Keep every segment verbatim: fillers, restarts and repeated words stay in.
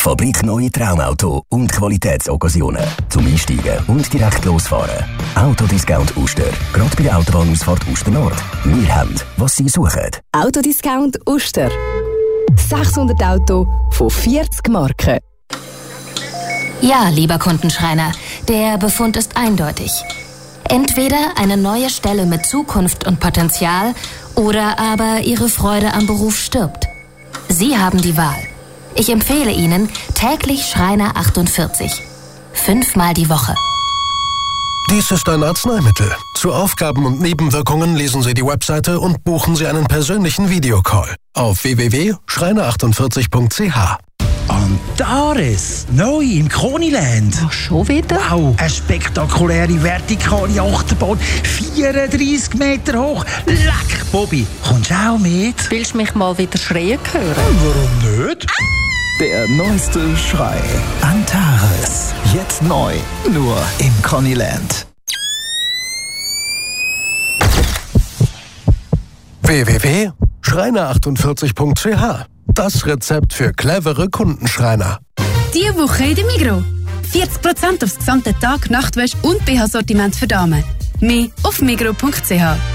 Fabrikneue Traumauto und Qualitätsoccasionen. Zum Einsteigen und direkt losfahren. Autodiscount Uster. Gerade bei der Autobahnausfahrt Uster Nord. Wir haben, was Sie suchen. Autodiscount Uster. sechshundert Auto von vierzig Marken. Ja, lieber Kundenschreiner, der Befund ist eindeutig. Entweder eine neue Stelle mit Zukunft und Potenzial oder aber Ihre Freude am Beruf stirbt. Sie haben die Wahl. Ich empfehle Ihnen täglich Schreiner achtundvierzig. Fünfmal die Woche. Dies ist ein Arzneimittel. Zu Aufgaben und Nebenwirkungen lesen Sie die Webseite und buchen Sie einen persönlichen Videocall auf w w w punkt schreiner achtundvierzig punkt c h. Antares, neu im Koniland. Ach, schon wieder? Wow, eine spektakuläre vertikale Achterbahn, vierunddreissig Meter hoch. Leck, Bobby, kommst du auch mit? Willst du mich mal wieder schreien hören? Warum nicht? Der neueste Schrei. Antares. Jetzt neu. Nur im Koniland. w w w punkt schreiner achtundvierzig punkt c h. Das Rezept für clevere Kundenschreiner. Diese Woche in der Migros. vierzig Prozent aufs gesamte Tag, Nachtwäsche und B H-Sortiment für Damen. Mehr auf migros punkt c h.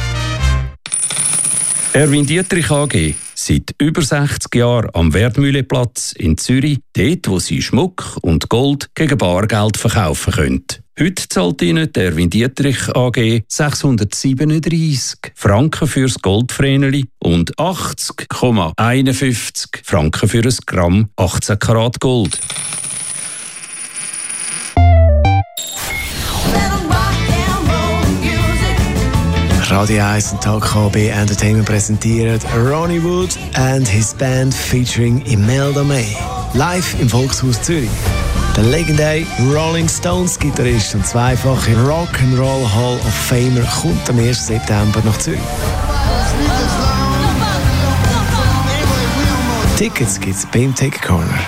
Erwin Dietrich A G. Seit über sechzig Jahren am Wertmühleplatz in Zürich, dort wo Sie Schmuck und Gold gegen Bargeld verkaufen können. Heute zahlt Ihnen der Erwin Dietrich A G sechshundertsiebenunddreissig Franken fürs Goldvreneli und achtzig Komma einundfünfzig Franken für ein Gramm achtzehn Karat Gold. Radio eins und Talk K B Entertainment präsentiert Ronnie Wood and his band featuring Imelda May. Live im Volkshaus Zürich. Der legendäre Rolling Stones Gitarrist und zweifache Rock'n'Roll Hall of Famer kommt am ersten September nach Zürich. Tickets gibt's beim Ticket Corner.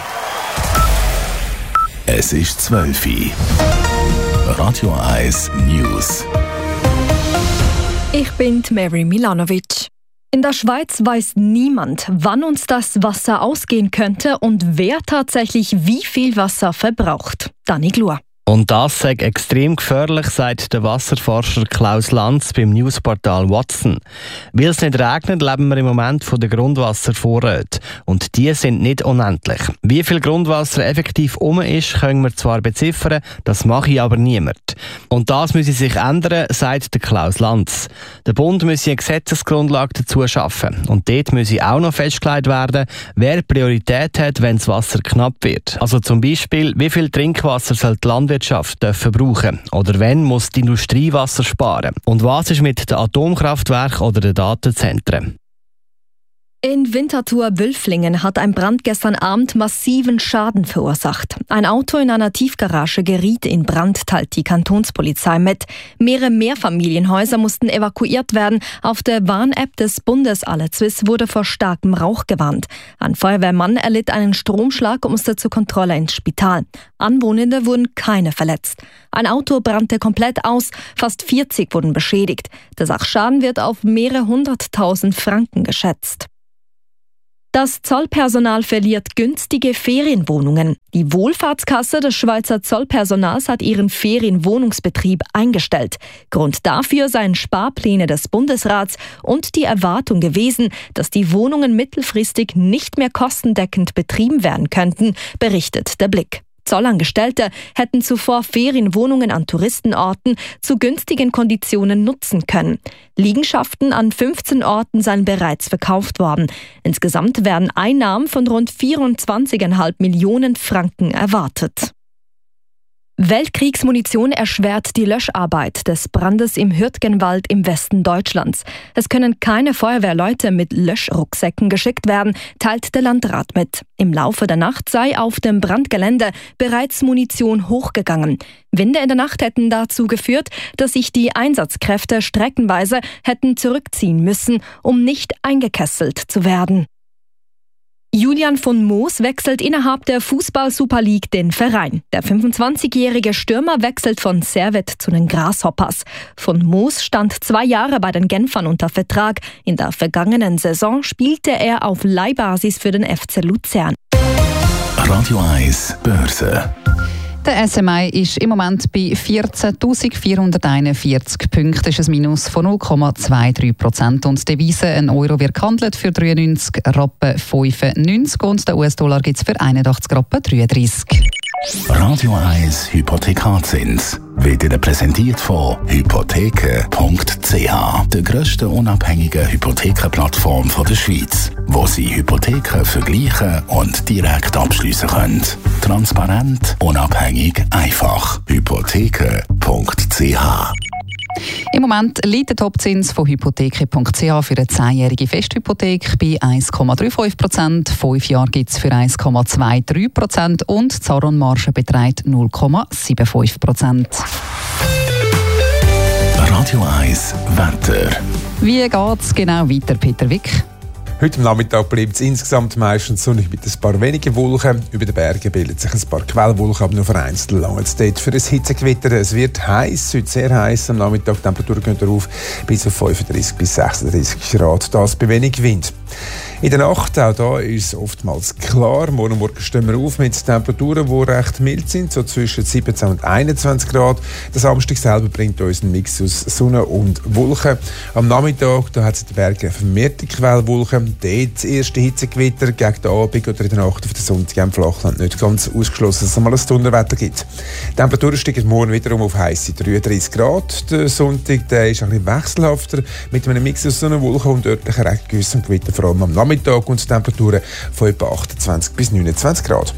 Es ist zwölf Uhr. Radio eins News. Ich bin Mary Milanovic. In der Schweiz weiß niemand, wann uns das Wasser ausgehen könnte und wer tatsächlich wie viel Wasser verbraucht. Dani Glua. Und das sei extrem gefährlich, sagt der Wasserforscher Klaus Lanz beim Newsportal Watson. Weil es nicht regnet, leben wir im Moment von den Grundwasservorräten. Und die sind nicht unendlich. Wie viel Grundwasser effektiv um ist, können wir zwar beziffern, das mache aber niemand. Und das müsse sich ändern, sagt der Klaus Lanz. Der Bund müsse eine Gesetzesgrundlage dazu schaffen. Und dort müsse auch noch festgelegt werden, wer Priorität hat, wenn das Wasser knapp wird. Also zum Beispiel, wie viel Trinkwasser soll die Landwirtschaft dürfen brauchen oder wenn muss die Industrie Wasser sparen und was ist mit den Atomkraftwerken oder den Datenzentren. In Winterthur-Wülflingen hat ein Brand gestern Abend massiven Schaden verursacht. Ein Auto in einer Tiefgarage geriet in Brand, teilt die Kantonspolizei mit. Mehrere Mehrfamilienhäuser mussten evakuiert werden. Auf der Warn-App des Bundes Allezwiss wurde vor starkem Rauch gewarnt. Ein Feuerwehrmann erlitt einen Stromschlag und musste zur Kontrolle ins Spital. Anwohnende wurden keine verletzt. Ein Auto brannte komplett aus, fast vierzig wurden beschädigt. Der Sachschaden wird auf mehrere hunderttausend Franken geschätzt. Das Zollpersonal verliert günstige Ferienwohnungen. Die Wohlfahrtskasse des Schweizer Zollpersonals hat ihren Ferienwohnungsbetrieb eingestellt. Grund dafür seien Sparpläne des Bundesrats und die Erwartung gewesen, dass die Wohnungen mittelfristig nicht mehr kostendeckend betrieben werden könnten, berichtet der Blick. Zollangestellte hätten zuvor Ferienwohnungen an Touristenorten zu günstigen Konditionen nutzen können. Liegenschaften an fünfzehn Orten seien bereits verkauft worden. Insgesamt werden Einnahmen von rund vierundzwanzig Komma fünf Millionen Franken erwartet. Weltkriegsmunition erschwert die Löscharbeit des Brandes im Hürtgenwald im Westen Deutschlands. Es können keine Feuerwehrleute mit Löschrucksäcken geschickt werden, teilt der Landrat mit. Im Laufe der Nacht sei auf dem Brandgelände bereits Munition hochgegangen. Winde in der Nacht hätten dazu geführt, dass sich die Einsatzkräfte streckenweise hätten zurückziehen müssen, um nicht eingekesselt zu werden. Julian von Moos wechselt innerhalb der Fußball-Super League den Verein. Der fünfundzwanzigjährige Stürmer wechselt von Servette zu den Grasshoppers. Von Moos stand zwei Jahre bei den Genfern unter Vertrag. In der vergangenen Saison spielte er auf Leihbasis für den F C Luzern. Radio eins Börse. Der S M I ist im Moment bei vierzehntausendvierhunderteinundvierzig Punkten. Das ist ein Minus von null Komma dreiundzwanzig Prozent. Und die Devise, ein Euro wird gehandelt für dreiundneunzig Rappen fünfundneunzig und der U S-Dollar gibt es für einundachtzig Rappen dreiunddreißig. Radio eins Hypothekarzins wird Ihnen präsentiert von hypotheken punkt c h, der grössten unabhängigen Hypothekenplattform der Schweiz, wo Sie Hypotheken vergleichen und direkt abschliessen können. Transparent, unabhängig, einfach. hypotheken punkt c h. Im Moment liegt der Topzins von hypotheken punkt c h für eine zehnjährige Festhypothek bei eins Komma fünfunddreißig Prozent. Fünf Jahre gibt es für eins Komma dreiundzwanzig Prozent und die Zahlungsmarge beträgt null Komma fünfundsiebzig Prozent. Radio eins Wetter. Wie geht es genau weiter, Peter Wick? Heute am Nachmittag bleibt es insgesamt meistens sonnig mit ein paar wenigen Wolken. Über den Bergen bilden sich ein paar Quellwolken, aber nur vereinzelt lange Zeit für ein Hitzegewitter. Es wird heiß, heute sehr heiß. Am Nachmittag die Temperatur geht auf bis auf fünfunddreißig bis sechsunddreißig Grad. Das bei wenig Wind. In der Nacht, auch da ist es oftmals klar. Morgen Morgen stehen wir auf mit Temperaturen, die recht mild sind, so zwischen siebzehn und einundzwanzig Grad. Der Samstag selber bringt uns einen Mix aus Sonne und Wolken. Am Nachmittag da hat es in den Bergen vermehrte Quellwolken. Dort das erste Hitzegewitter gegen den Abend oder in der Nacht auf den Sonntag im Flachland nicht ganz ausgeschlossen, dass es mal ein Donnerwetter gibt. Die Temperaturen steigen morgen wiederum auf heisse dreiunddreißig Grad. Der Sonntag der ist ein bisschen wechselhafter mit einem Mix aus Sonne, Wolken und örtlichen Regengüssen und Gewitter, vor allem am Nachmittag. Mittag und Temperaturen von etwa achtundzwanzig bis neunundzwanzig Grad.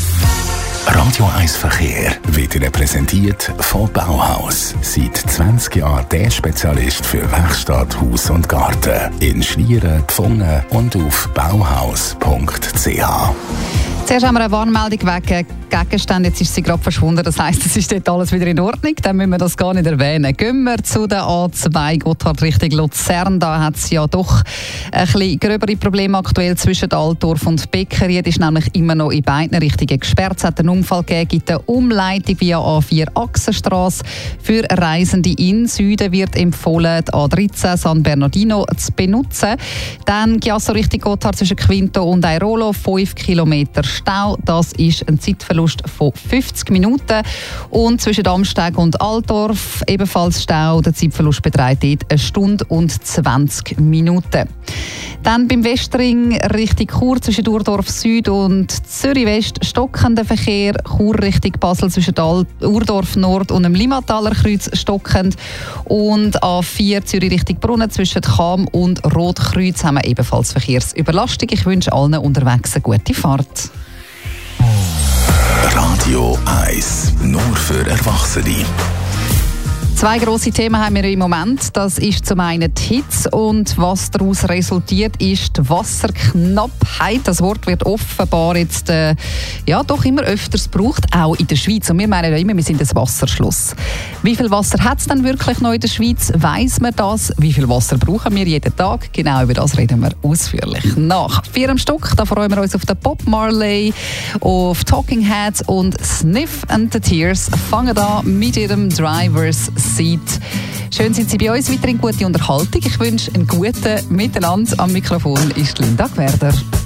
Radio eins Verkehr wird Ihnen präsentiert von Bauhaus. Seit zwanzig Jahren der Spezialist für Werkstatt, Haus und Garten. In Schlieren, Pfungen und auf bauhaus punkt c h. Zuerst haben wir eine Warnmeldung wegen Gegenständen, jetzt ist sie gerade verschwunden. Das heisst, es ist dort alles wieder in Ordnung. Dann müssen wir das gar nicht erwähnen. Gehen wir zu der A zwei Gotthard Richtung Luzern. Da hat es ja doch ein bisschen gröbere Probleme aktuell zwischen Altdorf und Beckeried. Ist nämlich immer noch in beiden Richtungen gesperrt. Es hat einen Unfall gegeben, gibt eine Umleitung via A vier Achsenstrasse. Für Reisende in Süden wird empfohlen, die A dreizehn San Bernardino zu benutzen. Dann Chiasso Richtung Gotthard zwischen Quinto und Airolo, fünf Kilometer Stau. Das ist ein Zeitverlust von fünfzig Minuten. Und zwischen Amsteg und Altdorf ebenfalls Stau. Der Zeitverlust beträgt dort eine Stunde und zwanzig Minuten. Dann beim Westring Richtung Chur zwischen Urdorf Süd und Zürich West stockender Verkehr. Chur Richtung Basel zwischen Urdorf Nord und dem Limmataler Kreuz stockend. Und A vier Zürich Richtung Brunnen zwischen Cham und Rotkreuz haben wir ebenfalls Verkehrsüberlastung. Ich wünsche allen unterwegs eine gute Fahrt. Radio eins, nur für Erwachsene. Zwei grosse Themen haben wir im Moment. Das ist zum einen die Hitze und was daraus resultiert, ist die Wasserknappheit. Das Wort wird offenbar jetzt äh, ja, doch immer öfters gebraucht, auch in der Schweiz. Und wir meinen ja immer, wir sind ein Wasserschloss. Wie viel Wasser hat es denn wirklich noch in der Schweiz? Weiss man das? Wie viel Wasser brauchen wir jeden Tag? Genau über das reden wir ausführlich. Nach vier am Stück, da freuen wir uns auf den Bob Marley, auf Talking Heads und Sniff and the Tears. Fangen an mit ihrem Drivers Seat. Schön sind Sie bei uns. Weiterhin gute Unterhaltung. Ich wünsche einen guten Miteinander. Am Mikrofon ist Linda Gwerder.